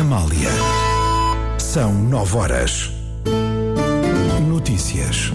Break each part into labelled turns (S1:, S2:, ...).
S1: Amália. São 9h. Notícias.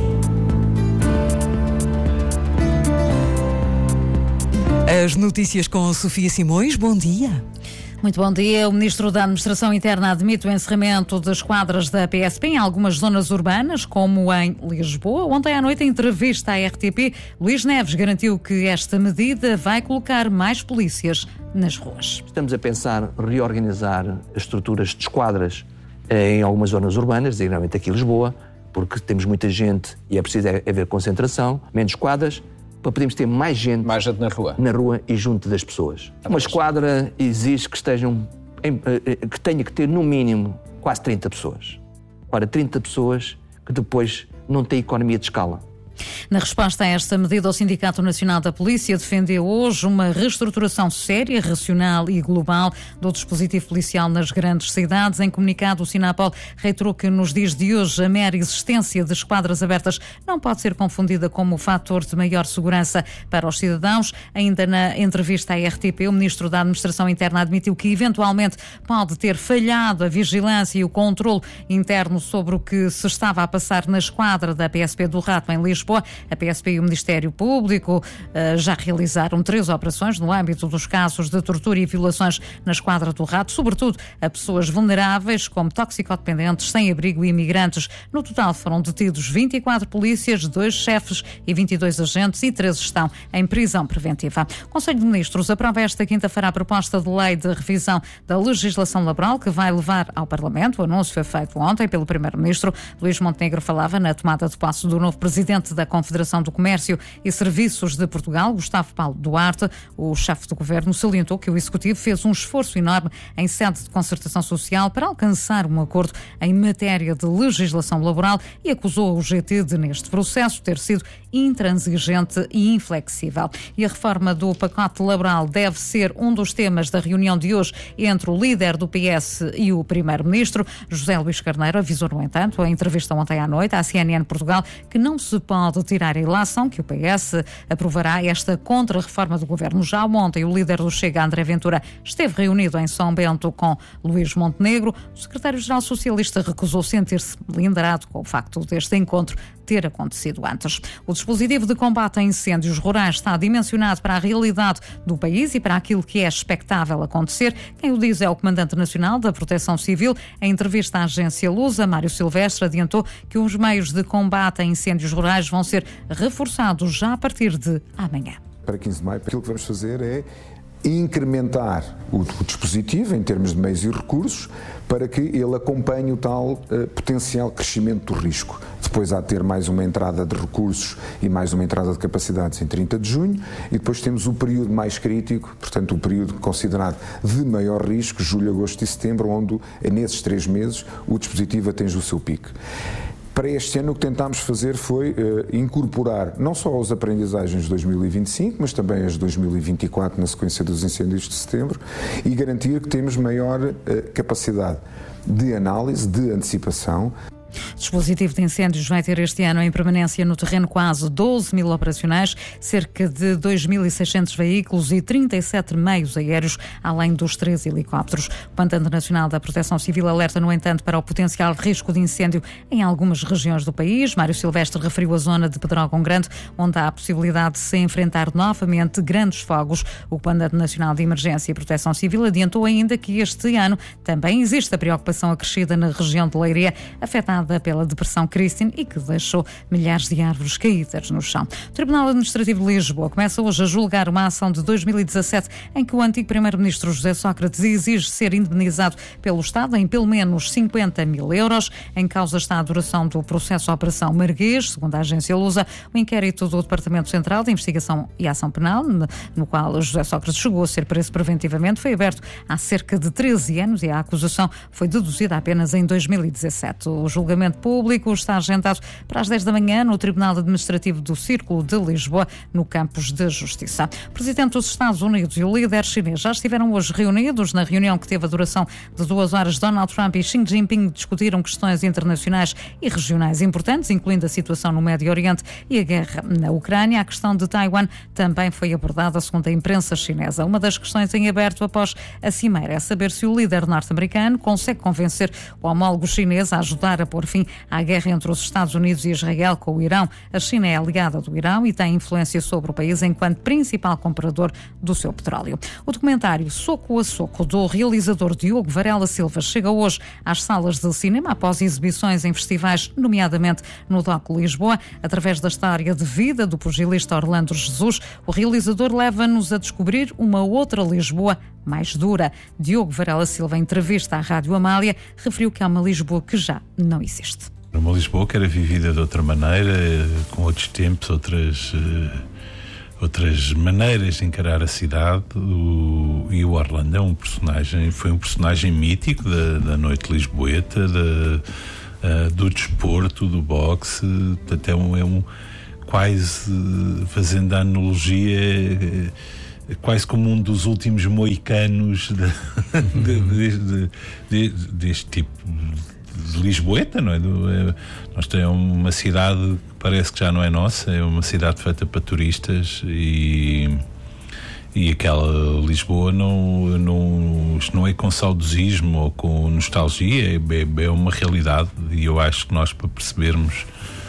S2: As notícias com a Sofia Simões. Bom dia.
S3: Muito bom dia. O Ministro da Administração Interna admite o encerramento das quadras da PSP em algumas zonas urbanas, como em Lisboa. Ontem à noite, em entrevista à RTP, Luís Neves garantiu que esta medida vai colocar mais polícias nas ruas.
S4: Estamos a pensar reorganizar as estruturas de esquadras em algumas zonas urbanas, designadamente aqui em Lisboa, porque temos muita gente e é preciso haver concentração, menos quadras, para podermos ter mais gente na rua e junto das pessoas. Uma esquadra exige que que tenha que ter no mínimo quase 30 pessoas. Ora, 30 pessoas que depois não têm economia de escala.
S3: Na resposta a esta medida, o Sindicato Nacional da Polícia defendeu hoje uma reestruturação séria, racional e global do dispositivo policial nas grandes cidades. Em comunicado, o Sinapol reiterou que nos dias de hoje a mera existência de esquadras abertas não pode ser confundida como fator de maior segurança para os cidadãos. Ainda na entrevista à RTP, o Ministro da Administração Interna admitiu que eventualmente pode ter falhado a vigilância e o controle interno sobre o que se estava a passar na esquadra da PSP do Rato em Lisboa. A PSP e o Ministério Público já realizaram 3 operações no âmbito dos casos de tortura e violações na esquadra do Rato, sobretudo a pessoas vulneráveis, como toxicodependentes, sem-abrigo e imigrantes. No total foram detidos 24 polícias, 2 chefes e 22 agentes e 13 estão em prisão preventiva. O Conselho de Ministros aprova esta quinta-feira a proposta de lei de revisão da legislação laboral que vai levar ao Parlamento. O anúncio foi feito ontem pelo Primeiro-Ministro. Luís Montenegro falava na tomada de posse do novo Presidente da Confederação do Comércio e Serviços de Portugal, Gustavo Paulo Duarte. O chefe do governo salientou que o Executivo fez um esforço enorme em sede de concertação social para alcançar um acordo em matéria de legislação laboral e acusou o GT de, neste processo, ter sido intransigente e inflexível. E a reforma do pacote laboral deve ser um dos temas da reunião de hoje entre o líder do PS e o Primeiro-Ministro. José Luís Carneiro avisou, no entanto, em entrevista ontem à noite à CNN Portugal, que não se pode tirar a ilação que o PS aprovará esta contra-reforma do governo. Já ontem, o líder do Chega, André Ventura, esteve reunido em São Bento com Luís Montenegro. O secretário-geral socialista recusou sentir-se melindrado com o facto deste encontro ter acontecido antes. O dispositivo de combate a incêndios rurais está dimensionado para a realidade do país e para aquilo que é expectável acontecer. Quem o diz é o Comandante Nacional da Proteção Civil. Em entrevista à agência Lusa, Mário Silvestre adiantou que os meios de combate a incêndios rurais vão ser reforçados já a partir de amanhã.
S5: Para 15 de maio, aquilo que vamos fazer é incrementar o dispositivo em termos de meios e recursos para que ele acompanhe o tal potencial crescimento do risco. Depois há de ter mais uma entrada de recursos e mais uma entrada de capacidades em 30 de junho e depois temos o período mais crítico, portanto o período considerado de maior risco, julho, agosto e setembro, onde nesses 3 meses o dispositivo atinge o seu pico. Para este ano o que tentámos fazer foi incorporar não só as aprendizagens de 2025, mas também as de 2024 na sequência dos incêndios de setembro e garantir que temos maior capacidade de análise, de antecipação.
S3: O dispositivo de incêndios vai ter este ano em permanência no terreno quase 12.000 operacionais, cerca de 2.600 veículos e 37 meios aéreos, além dos 3 helicópteros. O Comandante Nacional da Proteção Civil alerta, no entanto, para o potencial risco de incêndio em algumas regiões do país. Mário Silvestre referiu a zona de Pedrógão Grande, onde há a possibilidade de se enfrentar novamente grandes fogos. O Comandante Nacional de Emergência e Proteção Civil adiantou ainda que este ano também existe a preocupação acrescida na região de Leiria, afetada pela depressão Christine e que deixou milhares de árvores caídas no chão. O Tribunal Administrativo de Lisboa começa hoje a julgar uma ação de 2017 em que o antigo Primeiro-Ministro José Sócrates exige ser indemnizado pelo Estado em pelo menos 50 mil euros. Em causa está a duração do processo Operação Marguês, segundo a agência Lusa. O inquérito do Departamento Central de Investigação e Ação Penal, no qual José Sócrates chegou a ser preso preventivamente, foi aberto há cerca de 13 anos e a acusação foi deduzida apenas em 2017. O julgamento julgamento público está agendado para as 10 da manhã no Tribunal Administrativo do Círculo de Lisboa, no Campos de Justiça. O Presidente dos Estados Unidos e o líder chinês já estiveram hoje reunidos. Na reunião, que teve a duração de 2 horas, Donald Trump e Xi Jinping discutiram questões internacionais e regionais importantes, incluindo a situação no Médio Oriente e a guerra na Ucrânia. A questão de Taiwan também foi abordada, segundo a imprensa chinesa. Uma das questões em aberto após a cimeira é saber se o líder norte-americano consegue convencer o homólogo chinês a ajudar a pôr fim à guerra entre os Estados Unidos e Israel com o Irão. A China é aliada do Irão e tem influência sobre o país enquanto principal comprador do seu petróleo. O documentário Soco a Soco, do realizador Diogo Varela Silva, chega hoje às salas de cinema após exibições em festivais, nomeadamente no DOC Lisboa. Através da história de vida do pugilista Orlando Jesus, o realizador leva-nos a descobrir uma outra Lisboa mais dura. Diogo Varela Silva, em entrevista à Rádio Amália, referiu que há uma Lisboa que já não existe.
S6: Uma Lisboa que era vivida de outra maneira, com outros tempos, outras maneiras de encarar a cidade. E o Orlando foi um personagem mítico da noite lisboeta, do desporto, do boxe. Até quase, fazendo a analogia, quase como um dos últimos moicanos deste tipo de lisboeta, não é? Nós temos uma cidade que parece que já não é nossa, é uma cidade feita para turistas e aquela Lisboa isto não é com saudosismo ou com nostalgia, é uma realidade, e eu acho que nós, para percebermos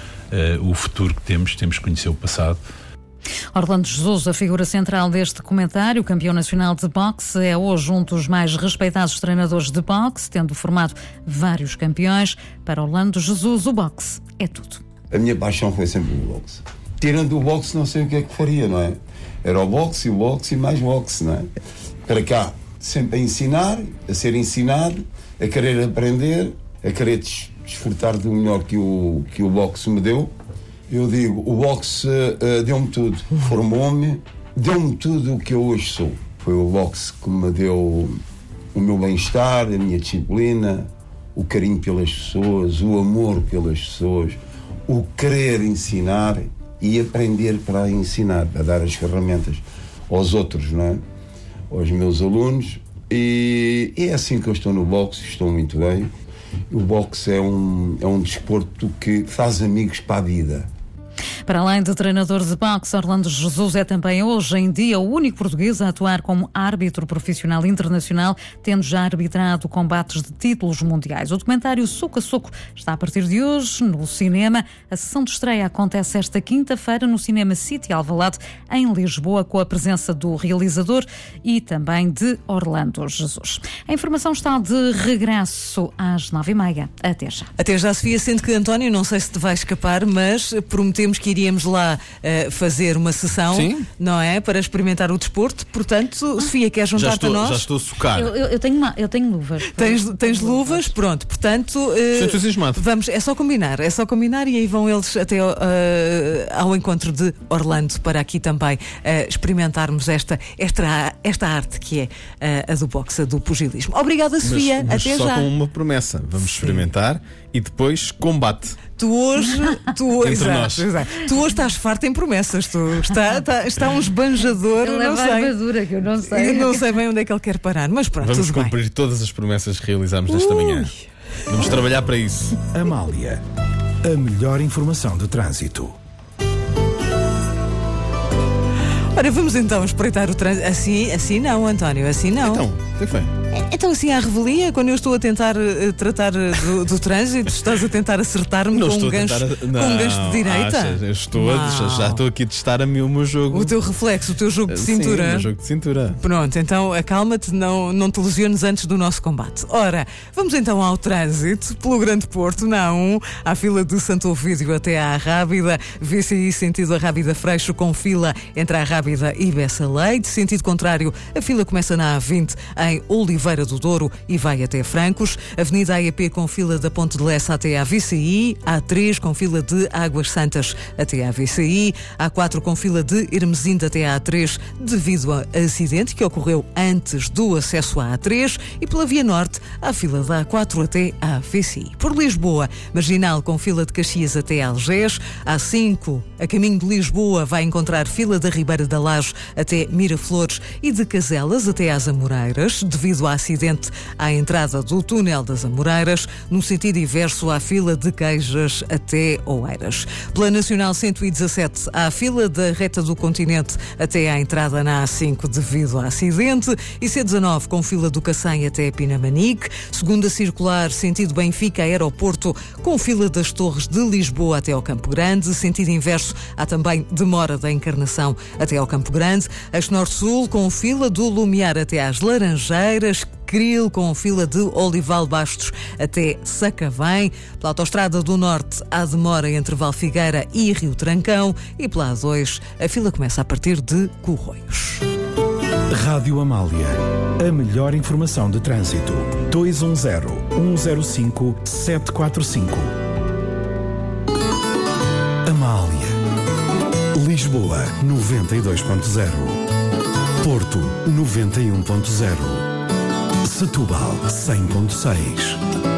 S6: o futuro que temos que conhecer o passado.
S3: Orlando Jesus, a figura central deste documentário, campeão nacional de boxe, é hoje um dos mais respeitados treinadores de boxe, tendo formado vários campeões. Para Orlando Jesus, o boxe é tudo.
S7: A minha paixão foi sempre o boxe. Tirando o boxe, não sei o que é que faria, não é? Era o boxe e mais boxe, não é? Para cá, sempre a ensinar, a ser ensinado, a querer aprender, a querer desfrutar do melhor que o boxe me deu. Eu digo, o boxe deu-me tudo, formou-me, deu-me tudo o que eu hoje sou. Foi o boxe que me deu o meu bem-estar, a minha disciplina, o carinho pelas pessoas, o amor pelas pessoas, o querer ensinar e aprender para ensinar, para dar as ferramentas aos outros, não é? Aos meus alunos. E é assim que eu estou no boxe, estou muito bem. O boxe é um desporto que faz amigos para a vida.
S3: Para além de treinador de boxe, Orlando Jesus é também hoje em dia o único português a atuar como árbitro profissional internacional, tendo já arbitrado combates de títulos mundiais. O documentário Soco a Soco está a partir de hoje no cinema. A sessão de estreia acontece esta quinta-feira no Cinema City Alvalade, em Lisboa, com a presença do realizador e também de Orlando Jesus. A informação está de regresso às 9h30. Até já.
S2: Até já, Sofia, sendo que, António, não sei se te vai escapar, mas prometemos que iríamos lá fazer uma sessão, sim, não é? Para experimentar o desporto. Portanto, Sofia, quer juntar-te a nós?
S6: Já estou a socar.
S3: Eu tenho luvas.
S2: Tens luvas? Pronto, portanto...
S6: Estou entusiasmado.
S2: Vamos, é só combinar e aí vão eles até ao encontro de Orlando para aqui também experimentarmos esta arte que é a do boxe, a do pugilismo. Obrigada, Sofia.
S8: Mas
S2: até
S8: só
S2: já.
S8: com uma promessa. Vamos experimentar e depois combate.
S2: Tu hoje
S8: Exato.
S2: Tu hoje estás farto em promessas. Está um esbanjador.
S3: Ele leva a armadura, que eu não sei.
S2: Eu não sei bem onde é que ele quer parar, mas pronto.
S8: Vamos
S2: tudo
S8: cumprir
S2: bem.
S8: todas as promessas que realizámos nesta manhã. Vamos trabalhar para isso.
S1: Amália, a melhor informação de trânsito.
S2: Ora, vamos então espreitar o trânsito. Assim não, António, assim não.
S8: Então, o que foi?
S2: Então assim, à revelia, quando eu estou a tentar tratar do trânsito, estás a tentar acertar-me com um gancho de direita?
S8: Já estou aqui a testar o meu jogo.
S2: O teu reflexo, o teu jogo de cintura.
S8: Sim, o meu jogo de cintura.
S2: Pronto, então acalma-te, não te lesiones antes do nosso combate. Ora, vamos então ao trânsito, pelo Grande Porto, na A1, à fila de Santo Ovídio até à Rábida, VCI sentido a Rábida Freixo, com fila entre a Rábida e Bessa Leite. Sentido contrário, a fila começa na A20 em Oliveira Oliveira do Douro e vai até Francos, Avenida AEP com fila da Ponte de Lessa até à VCI, A3 com fila de Águas Santas até à VCI, A4 com fila de Hermesinde até à A3 devido a acidente que ocorreu antes do acesso à A3 e pela Via Norte à fila da A4 até à VCI. Por Lisboa, Marginal com fila de Caxias até a Algés, A5 a caminho de Lisboa vai encontrar fila da Ribeira da Laje até Miraflores e de Caselas até às Amoreiras, devido a acidente à entrada do túnel das Amoreiras, no sentido inverso à fila de Queijas até Oeiras. Pela Nacional 117 há a fila da Reta do Continente até à entrada na A5 devido a acidente e C19 com fila do Cacém até Pinamanique, segunda circular sentido Benfica Aeroporto com fila das Torres de Lisboa até ao Campo Grande, sentido inverso há também demora da Encarnação até ao Campo Grande, eixo Norte-Sul com fila do Lumiar até às Laranjeiras, Cril com fila de Olival Bastos até Sacavém, pela Autostrada do Norte há demora entre Valfigueira e Rio Trancão e pela A2 a fila começa a partir de Corroios.
S1: Rádio Amália. A melhor informação de trânsito. 210-105-745. Amália. Lisboa 92.0. Porto 91.0. Setúbal 100.6.